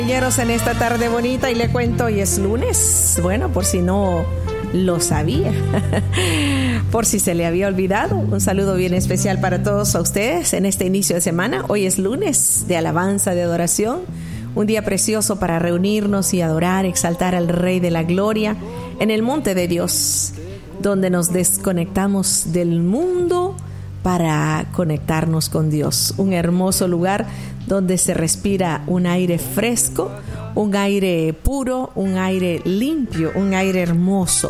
En esta tarde bonita y le cuento, hoy es lunes. Bueno, por si no lo sabía, por si se le había olvidado, un saludo bien especial para todos a ustedes en este inicio de semana. Hoy es lunes de alabanza, de adoración, un día precioso para reunirnos y adorar, exaltar al Rey de la Gloria en el monte de Dios, donde nos desconectamos del mundo para conectarnos con Dios. Un hermoso lugar donde se respira un aire fresco, un aire puro, un aire limpio, un aire hermoso.